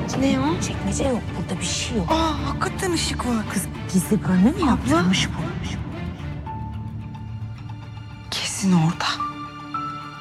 Ne o? Çekmece yok, burada bir şey yok. Aa, hakikaten ışık var. Kız gizli bölme mi yaptırmış bu? Kesin orada.